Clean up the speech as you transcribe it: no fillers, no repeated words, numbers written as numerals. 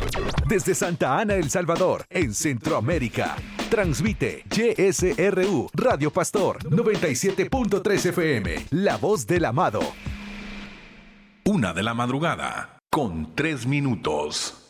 Desde Santa Ana, El Salvador, en Centroamérica. Transmite YSRU Radio Pastor 97.3 FM, La Voz del Amado. 1:00 a.m, con 3 minutos.